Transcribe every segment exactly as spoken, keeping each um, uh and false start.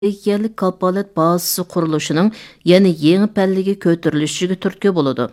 Yerlik kapalet bazısı quruluşunun yeni yeni pəlliga ko'tarilishiga turtki bo'ladi.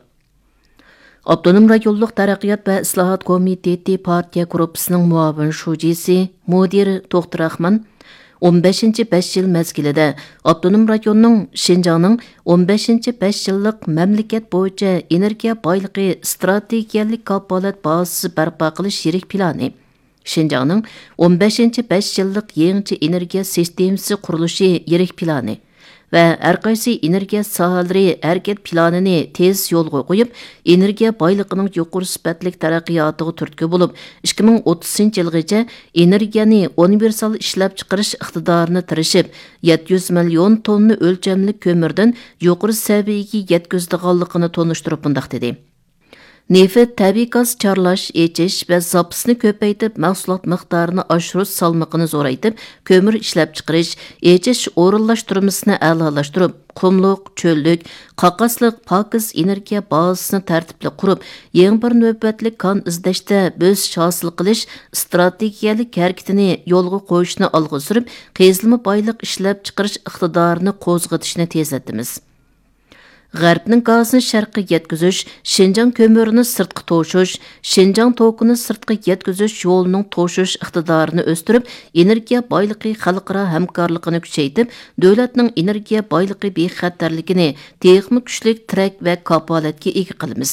Abdunum rayonluq taraqqiyot va islohot komiteti partiya gruppasining muavin shujisi mudir To'xtir Rahman o'n beshinchi besh yil mezgilida Abdunum rayonining Şinjanning o'n beshinchi besh yillik mamlakat bo'yicha energiya boyligi strategiyalik kapalet bazasi barpo qilish yirik plani Şinjanning o'n beshinchi besh yillik yangi energiya sistemasi qurilishi yirik plani va har qaysi energiya sohalari harakat planini tez yo'lga qo'yib, energiya boyligining yuqori sifatli taraqqiyotiga turtki bo'lib, ikki ming o'ttizinchi yilgacha energiyani universal ishlab chiqarish iqtidorini tirishib, yetti yuz million tonna o'lchamli ko'mirdan yuqori saviyaga yetkazdiganligini tonishtirib bundaq dedi. Nefet, tabiiy gaz charlash, echish va zapisni ko'paytib, mahsulot miqdorini oshirish salmoqini zo'raytib, ko'mir ishlab chiqarish, echish o'rinlashtirmasini a'lolashtirib, qumliq, cho'llik, qaqasliq, pokiz energiya bazasini tartibli qurib, yangi bir navbatlik kon izlashda bo'sish hosil qilish strategiyalik harakatini yo'lga qo'yishni olg'a surib, qazilma boyliq ishlab chiqarish iqtidorini qo'zg'atishni tezlatamiz. G'arbning gazini sharqqa yetkazish, Şinjan ko'mirini sirtqa to'shish, Şinjan tokini sirtqa yetkazish yo'lining to'shish iqtidorini o'stirib, energiya boyligi xalqaro hamkorligini kuchaytirib, davlatning energiya boyligi bexatarligini texnik kuchlik trak va kapolatga ega qilamiz.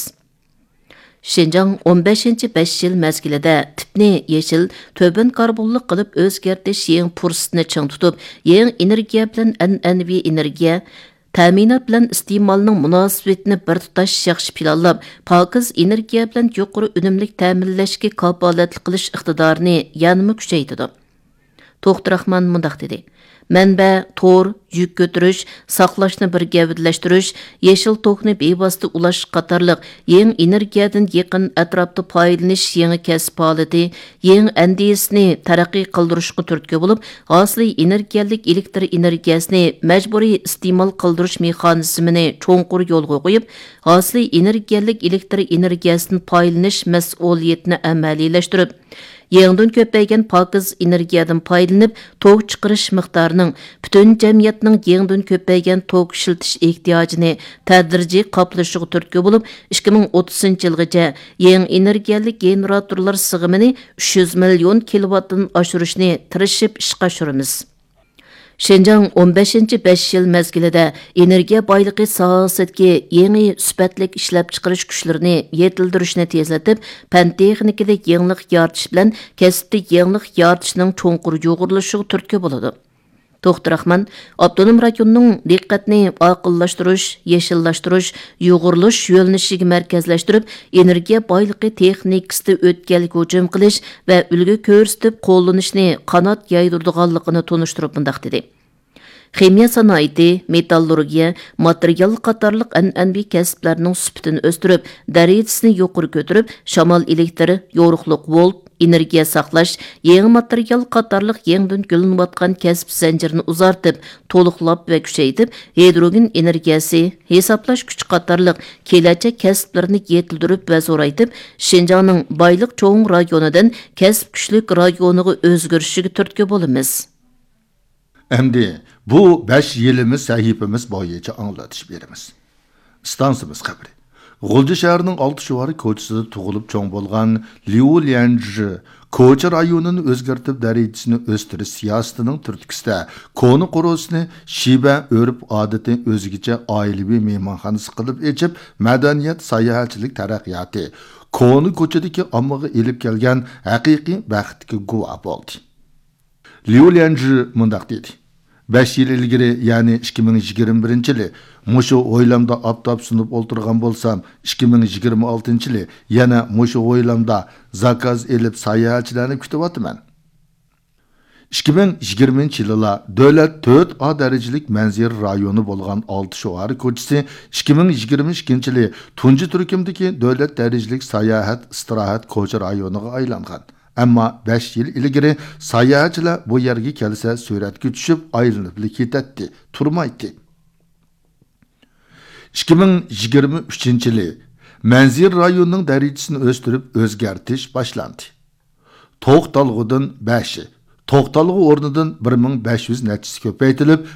Şinjan o'n beshinchi besh yil mezgilida tipni yeshil, to'bin karbonli qilib o'zgartish yangi fursatni ching tutib, yangi energiya bilan an'anaviy energiya ta'minot bilan iste'molning munosabatini bir tutash yaxshi planlab, pokiz energiya bilan yuqori unumli ta'minlashga kapolatlik qilish iqtidorini yanada kuchaytirdi. To'xtir Rahman mundaq dedi: Manba, tor, yük ko'tarish, saqlashni bir gavdlashtirish, yeshil tokni bevosita ulash qatorliq yangi energiyadan yaqin atrofda foydalanish yangi kasb holati, yangi andisni taraqqiy qildirishga turtki bo'lib, hosili energiyalik elektr energiyasini majburiy iste'mol qildirish mexanizmini cho'nqur yo'lga qo'yib, hosili energiyalik elektr energiyasidan foydalanish mas'uliyatini amaliylashtirib, yangidan ko'paygan pokiz energiyadan foydalanib, tok chiqarish miqdorining butun jamiyatning yangidan ko'paygan tok ishiltish ehtiyojini tadrijiy qoplashiga turtki bo'lib, ikki ming o'ttizinchi yilgacha yangi energiyalik generatorlar sig'imini uch yuz million kilovatdan oshirishni tirishib ishga oshiramiz. Şinjan o'n beshinchi besh yil mezgilida energiya boyligi sohasidagi yangi sifatli ishlab chiqarish kuchlarini yetildirishni tezlatib, fan texnikada yangilik yaratish bilan kasbda yangilik yaratishning cho'nqur yo'g'irilishiga turtki bo'ladi. To'xtir Rahman, Abdunum rayonining diqqatni aqllashtirish, yeshillashtirish, yo'g'irilish yo'nalishiga markazlashtirib, energiya boyligi texnikasida o'tganlik hujum qilish va ulgu ko'rsatib qo'llanishni qanot yaydirdiganligini tonishtirib bundaq dedi. Ximiya sanoati, metallurgiya, material qatorliq an'anaviy kasblarning sifatini o'stirib, darajasini yuqori ko'tarib, shamol elektr, yo'riqliq volt, energiya saqlash, yangi material qatorliq yangidan gullanayotgan kasb zanjirini uzartib, to'liqlab va kuchaytirib, hidrogen energiyasi, hisoblash kuch qatorliq kelajak kasblarini yetildirib va zo'raytib, Şinjanning boyliq cho'ng rayonidan kasb kuchlik rayoniga o'zgarishiga turtki bo'lamiz. Endi bu besh yilimiz sahifamiz bo'yicha anglatish beramiz. Stansimiz qabri. G'ulji shahrining Oltishuvari ko'chasida tug'ilib cho'ng bo'lgan Liu Lianzhi ko'cha rayonini o'zgartib darajasini o'stirish siyosatining turtkisida koni qurusini shiba o'rib odati o'zigacha oilaviy mehmonxonasi qilib echib, madaniyat, sayohatchilik taraqqiyoti koni ko'chadagi ommaga elib kelgan haqiqiy baxtga guvoh bo'ldi. Liu Lianzhi mundaq dedi: besh yil ilgari, ya'ni ikki ming yigirma birinchi yili mushu o'ylamda optob sunib o'ltirgan bo'lsam, ikki ming yigirma oltinchi yili yana mushu o'ylamda zakaz elib sayohatchilarni kutyapman. ikki ming yigirmanchi yilda davlat to'rt A darajalik manzil rayoni bo'lgan Oltishuvari ko'chasi ikki ming yigirma ikkinchi yili tunji turkumdagi davlat darajalik sayohat istirohat ko'cha rayoniga aylangan. Ammo besh yil ilgari sayohatchilar bu yerga kelsa suratga tushib aylanib ketadi, turmaydi. ikki ming yigirma uchinchi yili manzil rayonining darajasini o'stirib o'zgartish boshlandi. To'q dalg'udan besh, to'xtalg'u o'rnidan bir ming besh yuz nechtasi ko'paytirilib